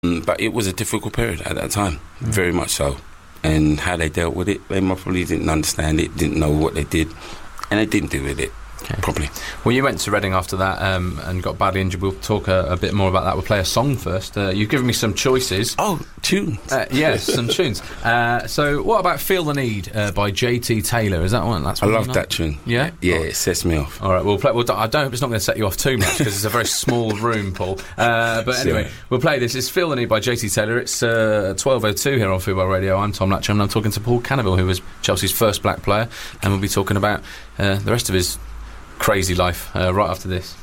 But it was a difficult period at that time, very much so. And how they dealt with it, they probably didn't understand it, didn't know what they did, and they didn't deal with it properly. Well, you went to Reading after that and got badly injured. We'll talk a bit more about that. We'll play a song first. You've given me some choices. Oh, tunes. Yes, some tunes. So what about Feel the Need by JT Taylor? Is that one? That's I one love that tune. Yeah? Yeah, it sets me off. All right, we'll play. I don't hope it's not going to set you off too much because it's a very small room, Paul. But anyway, we'll play this. It's Feel the Need by JT Taylor. It's 12:02 here on Football Radio. I'm Tom Latcham and I'm talking to Paul Cannaville, who was Chelsea's first black player, and we'll be talking about the rest of his crazy life right after this.